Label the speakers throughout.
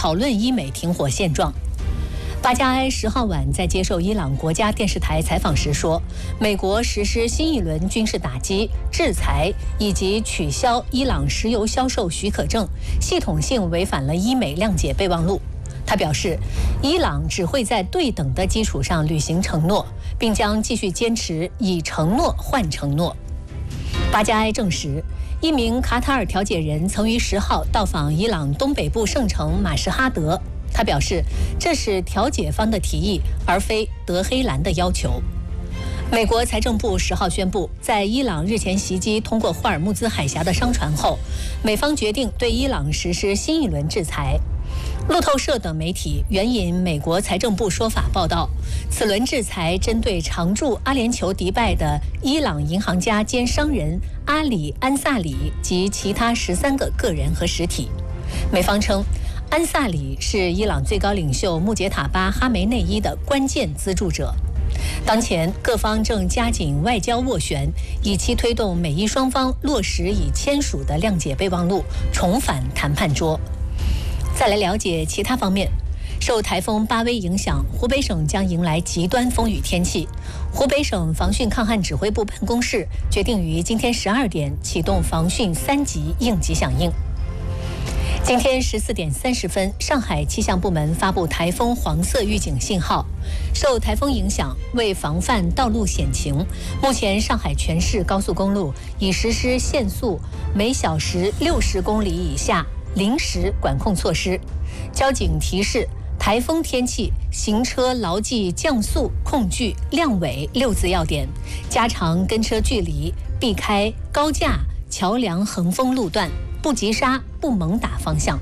Speaker 1: 讨论伊美停火现状。巴加埃10号晚在接受伊朗国家电视台采访时说，美国实施新一轮军事打击、制裁以及取消伊朗石油销售许可证，系统性违反了伊美谅解备忘录。他表示，伊朗只会在对等的基础上履行承诺，并将继续坚持以承诺换承诺。巴加埃证实，一名卡塔尔调解人曾于10号到访伊朗东北部圣城马什哈德。他表示，这是调解方的提议，而非德黑兰的要求。美国财政部10号宣布，在伊朗日前袭击通过霍尔木兹海峡的商船后，美方决定对伊朗实施新一轮制裁。路透社等媒体援引美国财政部说法报道，此轮制裁针对常驻阿联酋迪拜的伊朗银行家兼商人阿里·安萨里及其他13个个人和实体。美方称，安萨里是伊朗最高领袖穆杰塔巴·哈梅内伊的关键资助者。当前各方正加紧外交斡旋，以期推动美伊双方落实已签署的谅解备忘录，重返谈判桌。再来了解其他方面，受台风巴威影响，湖北省将迎来极端风雨天气。湖北省防汛抗旱指挥部办公室决定于今天12点启动防汛3级应急响应。今天14点30分，上海气象部门发布台风黄色预警信号。受台风影响，为防范道路险情，目前上海全市高速公路已实施限速每小时60公里以下临时管控措施。交警提示，台风天气，行车牢记降速、控距、亮尾6字要点，加长跟车距离，避开高架、桥梁横风路段，不急刹、不猛打方向。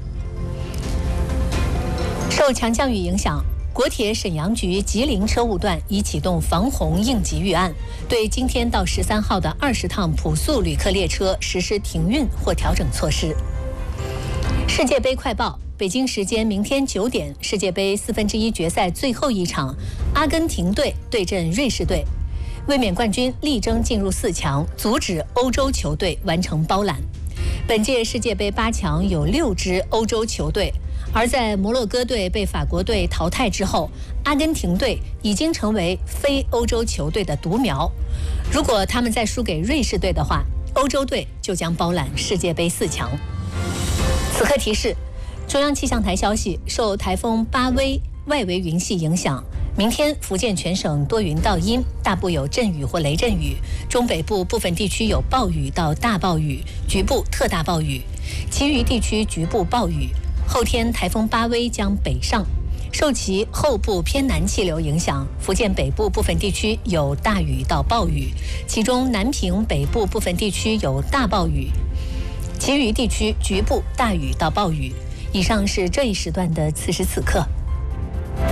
Speaker 1: 受强降雨影响，国铁沈阳局吉林车务段已启动防洪应急预案，对今天到13号的20趟普速旅客列车实施停运或调整措施。世界杯快报：北京时间明天9点，世界杯1/4决赛最后一场，阿根廷队对阵瑞士队。卫冕冠军力争进入4强，阻止欧洲球队完成包揽。本届世界杯8强有6支欧洲球队，而在摩洛哥队被法国队淘汰之后，阿根廷队已经成为非欧洲球队的独苗。如果他们再输给瑞士队的话，欧洲队就将包揽世界杯4强。此刻提示，中央气象台消息，受台风巴威外围云系影响，明天福建全省多云到阴，大部有阵雨或雷阵雨，中北部部分地区有暴雨到大暴雨，局部特大暴雨，其余地区局部暴雨。后天台风巴威将北上，受其后部偏南气流影响，福建北部部分地区有大雨到暴雨，其中南平北部部分地区有大暴雨，其余地区局部大雨到暴雨。以上是这一时段的此时此刻。